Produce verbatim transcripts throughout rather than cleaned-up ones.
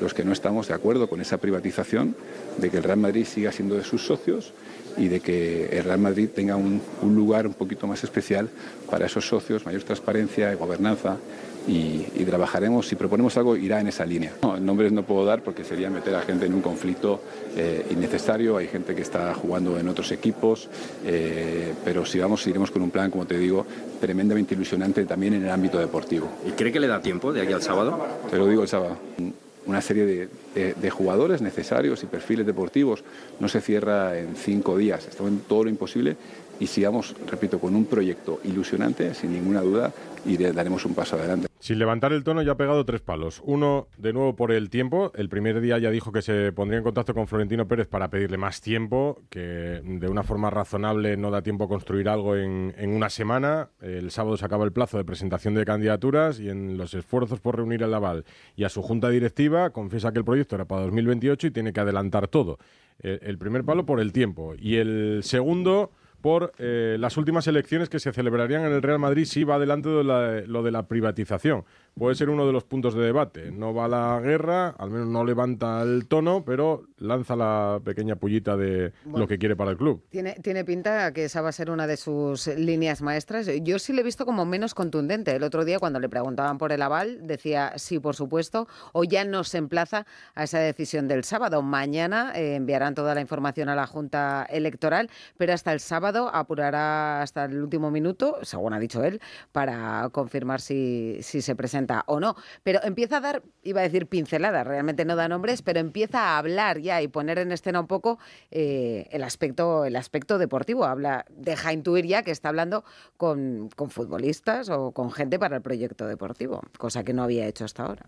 los que no estamos de acuerdo con esa privatización, de que el Real Madrid siga siendo de sus socios y de que el Real Madrid tenga un, un lugar un poquito más especial para esos socios, mayor transparencia y gobernanza. Y, y trabajaremos, si proponemos algo, irá en esa línea. No, nombres no puedo dar porque sería meter a gente en un conflicto eh, innecesario. Hay gente que está jugando en otros equipos, eh, pero si vamos, iremos con un plan, como te digo, tremendamente ilusionante también en el ámbito deportivo. ¿Y cree que le da tiempo de aquí al sábado? Te lo digo el sábado. Una serie de, de, de jugadores necesarios y perfiles deportivos no se cierra en cinco días. Estamos en todo lo imposible y sigamos, repito, con un proyecto ilusionante, sin ninguna duda, y daremos un paso adelante. Sin levantar el tono ya ha pegado tres palos. Uno, de nuevo, por el tiempo. El primer día ya dijo que se pondría en contacto con Florentino Pérez para pedirle más tiempo, que de una forma razonable no da tiempo a construir algo en, en una semana. El sábado se acaba el plazo de presentación de candidaturas y en los esfuerzos por reunir el aval y a su junta directiva confiesa que el proyecto era para dos mil veintiocho y tiene que adelantar todo. El, el primer palo por el tiempo. Y el segundo, por eh, las últimas elecciones que se celebrarían en el Real Madrid si va adelante de la, lo de la privatización. Puede ser uno de los puntos de debate. No va a la guerra, al menos no levanta el tono, pero lanza la pequeña pullita de bueno, lo que quiere para el club. Tiene, tiene pinta que esa va a ser una de sus líneas maestras. Yo sí le he visto como menos contundente. El otro día, cuando le preguntaban por el aval, decía sí, por supuesto, o ya no se emplaza a esa decisión del sábado. Mañana eh, enviarán toda la información a la Junta Electoral, pero hasta el sábado apurará hasta el último minuto, según ha dicho él, para confirmar si, si se presenta o no. Pero empieza a dar, iba a decir pinceladas, realmente no da nombres, pero empieza a hablar ya y poner en escena un poco eh, el aspecto el aspecto deportivo. Habla, deja intuir ya que está hablando con, con futbolistas o con gente para el proyecto deportivo, cosa que no había hecho hasta ahora.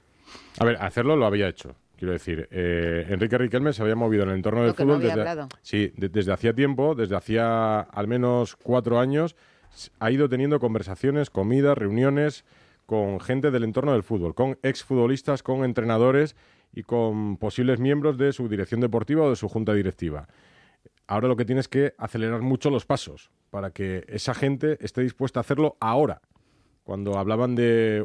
A ver, hacerlo lo había hecho. Quiero decir, eh, Enrique Riquelme se había movido en el entorno del Lo que fútbol no había desde, hablado. sí, de, desde hacía tiempo, desde hacía al menos cuatro años, ha ido teniendo conversaciones, comidas, reuniones con gente del entorno del fútbol, con exfutbolistas, con entrenadores y con posibles miembros de su dirección deportiva o de su junta directiva. Ahora lo que tiene es que acelerar mucho los pasos para que esa gente esté dispuesta a hacerlo ahora, cuando hablaban de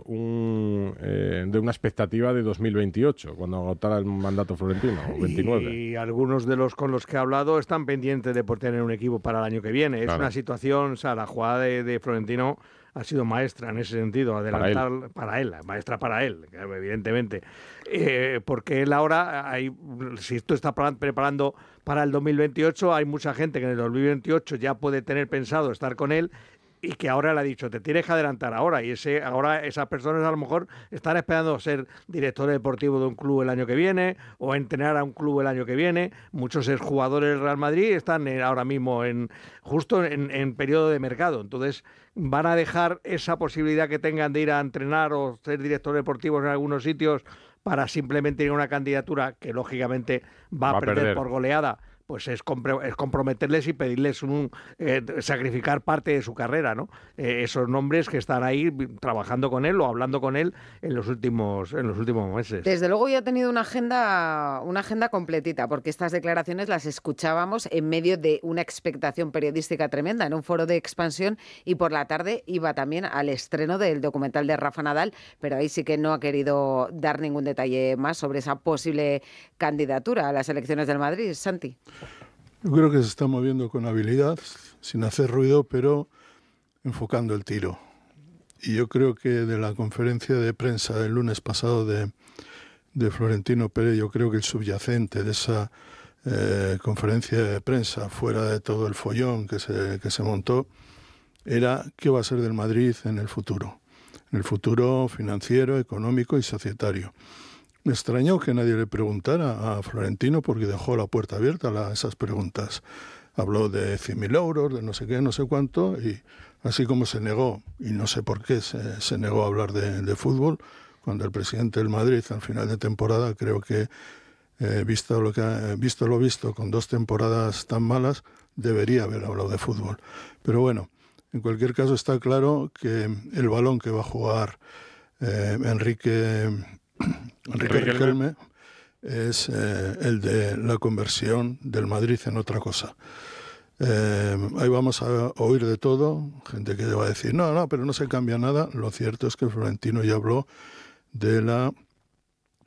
un eh, de una expectativa de dos mil veintiocho, cuando agotara el mandato florentino, o veintinueve. Y algunos de los con los que he hablado están pendientes de por tener un equipo para el año que viene. Es claro. una situación, o sea, la jugada de, de Florentino ha sido maestra en ese sentido, adelantar para él, para él maestra para él, evidentemente. Eh, porque él ahora, hay, si esto está preparando para el dos mil veintiocho, hay mucha gente que en el dos mil veintiocho ya puede tener pensado estar con él, y que ahora le ha dicho, te tienes que adelantar ahora, y ese ahora esas personas a lo mejor están esperando ser director deportivo de un club el año que viene, o entrenar a un club el año que viene. Muchos exjugadores del Real Madrid están ahora mismo en justo en, en periodo de mercado, entonces van a dejar esa posibilidad que tengan de ir a entrenar o ser director deportivo en algunos sitios para simplemente ir a una candidatura que lógicamente va, va a perder, perder por goleada. Pues es, compre- es comprometerles y pedirles un eh, sacrificar parte de su carrera, ¿no? Eh, esos nombres que están ahí trabajando con él o hablando con él en los últimos en los últimos meses. Desde luego ya ha tenido una agenda una agenda completita, porque estas declaraciones las escuchábamos en medio de una expectación periodística tremenda en un foro de Expansión, y por la tarde iba también al estreno del documental de Rafa Nadal, pero ahí sí que no ha querido dar ningún detalle más sobre esa posible candidatura a las elecciones del Madrid. Santi. Yo creo que se está moviendo con habilidad, sin hacer ruido, pero enfocando el tiro. Y yo creo que de la conferencia de prensa del lunes pasado de, de Florentino Pérez, yo creo que el subyacente de esa eh, conferencia de prensa, fuera de todo el follón que se, que se montó, era qué va a ser del Madrid en el futuro. En el futuro financiero, económico y societario. Me extrañó que nadie le preguntara a Florentino, porque dejó la puerta abierta a esas preguntas. Habló de cien mil euros, de no sé qué, no sé cuánto, y así como se negó, y no sé por qué se, se negó a hablar de, de fútbol, cuando el presidente del Madrid al final de temporada, creo que eh, visto lo que ha, visto lo visto, con dos temporadas tan malas, debería haber hablado de fútbol. Pero bueno, en cualquier caso está claro que el balón que va a jugar eh, Enrique... Enrique Riquelme es eh, el de la conversión del Madrid en otra cosa. Eh, ahí vamos a oír de todo, gente que va a decir, no, no, pero no se cambia nada. Lo cierto es que Florentino ya habló de la